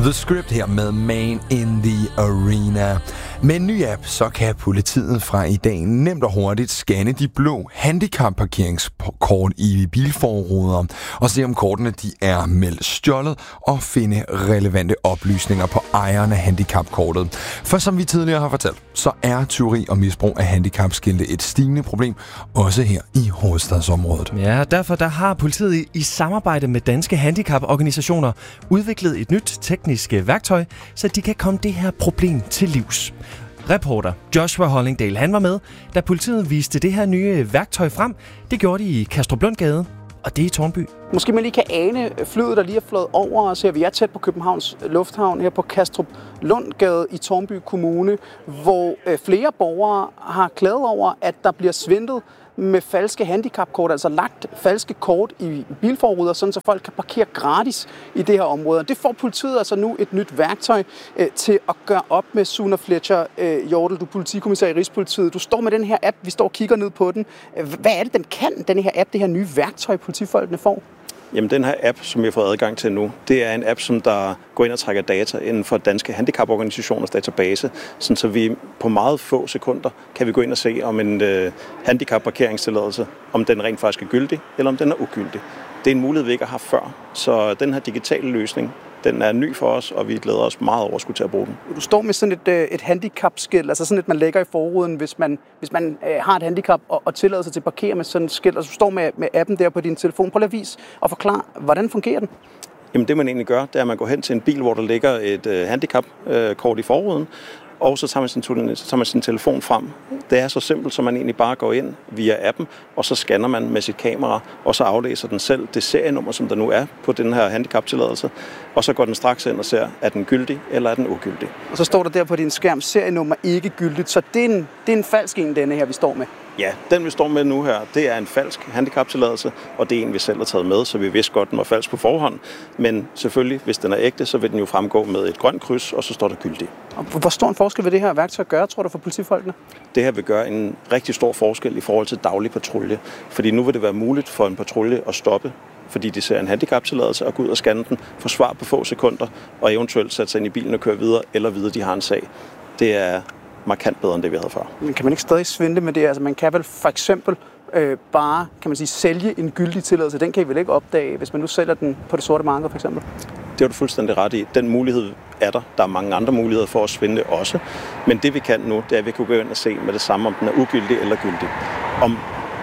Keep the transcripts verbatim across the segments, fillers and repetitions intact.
The Script her med Man in the Arena. Med en ny app, så kan politiet fra i dag nemt og hurtigt scanne de blå handicapparkeringskort i bilforruder og se om kortene de er meldt stjålet og finde relevante oplysninger på ejeren af handicapkortet. For som vi tidligere har fortalt, så er tyveri og misbrug af handicapskilte et stigende problem, også her i hovedstadsområdet. Ja, derfor der har politiet i, i samarbejde med danske handicaporganisationer udviklet et nyt teknisk værktøj, så de kan komme det her problem til livs. Reporter Joshua Hollingdale, han var med, da politiet viste det her nye værktøj frem. Det gjorde de i Kastruplundgade, og det er i Tårnby. Måske man lige kan ane flyet, der lige er flået over os her. Vi er tæt på Københavns Lufthavn her på Kastruplundgade i Tårnby Kommune, hvor flere borgere har klaget over, at der bliver svindlet med falske handicapkort, altså lagt falske kort i bilforruder, sådan så folk kan parkere gratis i det her område. Det får politiet altså nu et nyt værktøj øh, til at gøre op med. Suna Fletcher øh, Hjortel, du er politikommissær i Rigspolitiet. Du står med den her app, vi står og kigger ned på den. Hvad er det, den kan, den her app, det her nye værktøj, politifolkene får? Jamen, den her app, som vi har fået adgang til nu, det er en app, som der går ind og trækker data inden for danske handicaporganisationers database, sådan så vi på meget få sekunder kan vi gå ind og se, om en øh, handicapparkeringstilladelse, om den rent faktisk er gyldig, eller om den er ugyldig. Det er en mulighed, vi ikke har haft før. Så den her digitale løsning, den er ny for os, og vi glæder os meget over at skulle til at bruge den. Du står med sådan et, et handicapskilt, altså sådan et, man lægger i forruden, hvis man, hvis man øh, har et handicap og, og tillader sig til at parkere med sådan et skilt, og du står med, med appen der på din telefon. Prøv lige at vise og forklare, hvordan fungerer den? Jamen det, man egentlig gør, det er, at man går hen til en bil, hvor der ligger et øh, handicapkort øh, i forruden, og så tager, man sin, så tager man sin telefon frem. Det er så simpelt, som man egentlig bare går ind via appen, og så scanner man med sit kamera, og så aflæser den selv det serienummer, som der nu er på den her handicaptilladelse, og så går den straks ind og ser, er den gyldig eller er den ugyldig. Og så står der der på din skærm, serienummer ikke gyldigt, så det er en, det er en falsk en, denne her, vi står med. Ja, den vi står med nu her, det er en falsk handicaptilladelse, og det er en, vi selv har taget med, så vi vidste godt, den var falsk på forhånd. Men selvfølgelig, hvis den er ægte, så vil den jo fremgå med et grønt kryds, og så står der gyldig. Og hvor stor en forskel vil det her værktøj gøre, tror du, for politifolkene? Det her vil gøre en rigtig stor forskel i forhold til daglig patrulje, fordi nu vil det være muligt for en patrulje at stoppe, fordi de ser en handicaptilladelse, og gå ud og scanne den, få svar på få sekunder, og eventuelt sætte sig ind i bilen og køre videre, eller vide, at de har en sag. Det er markant bedre end det, vi havde før. Men kan man ikke stadig svindle med det? Altså man kan vel for eksempel øh, bare, kan man sige, sælge en gyldig tilladelse. Den kan I vel ikke opdage, hvis man nu sælger den på det sorte marked for eksempel? Det har du fuldstændig ret i. Den mulighed er der. Der er mange andre muligheder for at svindle også. Men det vi kan nu, det er, at vi kan gå ind og se med det samme, om den er ugyldig eller gyldig. Om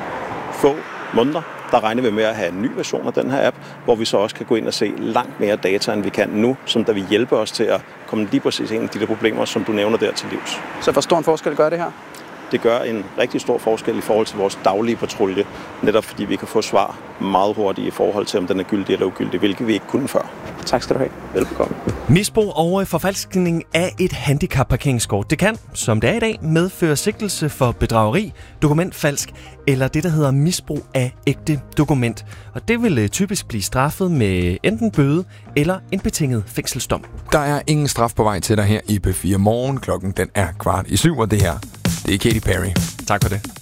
få måneder, der regner vi med at have en ny version af den her app, hvor vi så også kan gå ind og se langt mere data, end vi kan nu, som der vil hjælpe os til at komme lige præcis ind i de der problemer, som du nævner der til livs. Så hvor stor en forskel gør det her? Det gør en rigtig stor forskel i forhold til vores daglige patrulje, netop fordi vi kan få svar meget hurtigt i forhold til, om den er gyldig eller ugyldig, hvilket vi ikke kunne før. Tak skal du have. Velbekomme. Misbrug og forfalskning af et handicapparkeringskort, det kan, som det er i dag, medføre sigtelse for bedrageri, dokumentfalsk eller det, der hedder misbrug af ægte dokument. Og det vil typisk blive straffet med enten bøde eller en betinget fængselsdom. Der er ingen straf på vej til dig her i P fire Morgen. Klokken den er kvart i syv, og det her, det er Katy Perry. Tak for det.